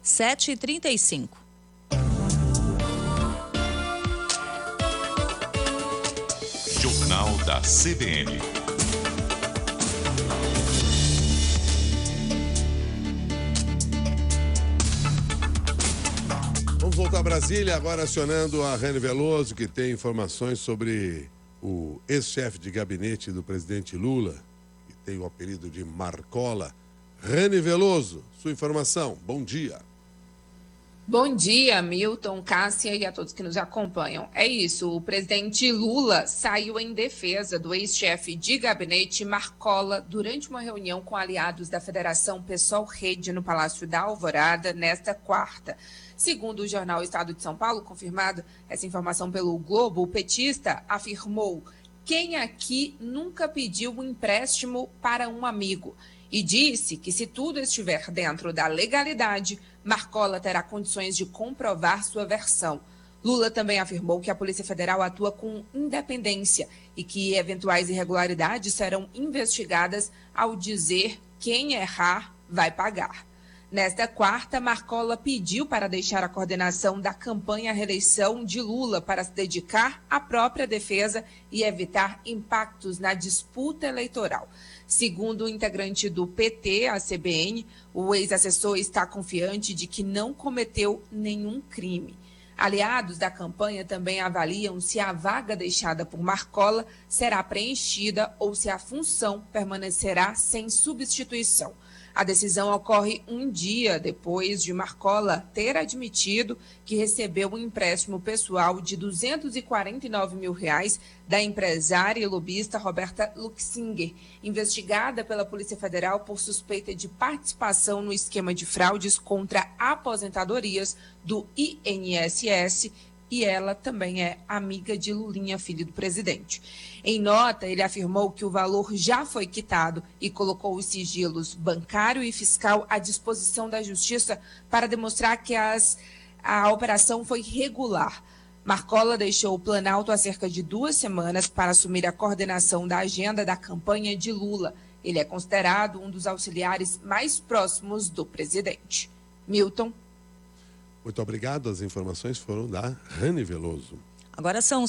7h35. Jornal da CBN. Vamos voltar a Brasília, agora acionando a Rani Veloso, que tem informações sobre o ex-chefe de gabinete do presidente Lula, que tem o apelido de Marcola. Rani Veloso, sua informação. Bom dia. Bom dia, Milton, Cássia e a todos que nos acompanham. É isso, o presidente Lula saiu em defesa do ex-chefe de gabinete Marcola durante uma reunião com aliados da Federação PSOL Rede no Palácio da Alvorada nesta quarta. Segundo o jornal Estado de São Paulo, confirmado essa informação pelo Globo, o petista afirmou: quem aqui nunca pediu um empréstimo para um amigo? E disse que se tudo estiver dentro da legalidade, Marcola terá condições de comprovar sua versão. Lula também afirmou que a Polícia Federal atua com independência e que eventuais irregularidades serão investigadas ao dizer quem errar vai pagar. Nesta quarta, Marcola pediu para deixar a coordenação da campanha à reeleição de Lula para se dedicar à própria defesa e evitar impactos na disputa eleitoral. Segundo o integrante do PT, a CBN, o ex-assessor está confiante de que não cometeu nenhum crime. Aliados da campanha também avaliam se a vaga deixada por Marcola será preenchida ou se a função permanecerá sem substituição. A decisão ocorre um dia depois de Marcola ter admitido que recebeu um empréstimo pessoal de R$249 mil da empresária e lobista Roberta Luxinger, investigada pela Polícia Federal por suspeita de participação no esquema de fraudes contra aposentadorias do INSS, e ela também é amiga de Lulinha, filho do presidente. Em nota, ele afirmou que o valor já foi quitado e colocou os sigilos bancário e fiscal à disposição da Justiça para demonstrar que a operação foi regular. Marcola deixou o Planalto há cerca de 2 semanas para assumir a coordenação da agenda da campanha de Lula. Ele é considerado um dos auxiliares mais próximos do presidente. Milton. Muito obrigado. As informações foram da Rani Veloso. Agora são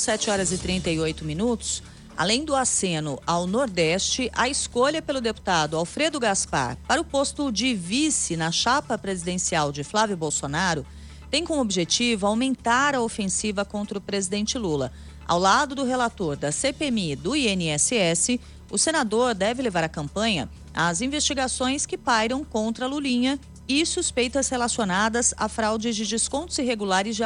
7h38. Além do aceno ao Nordeste, a escolha pelo deputado Alfredo Gaspar para o posto de vice na chapa presidencial de Flávio Bolsonaro tem como objetivo aumentar a ofensiva contra o presidente Lula. Ao lado do relator da CPMI e do INSS, o senador deve levar à campanha as investigações que pairam contra Lulinha e suspeitas relacionadas a fraudes de descontos irregulares de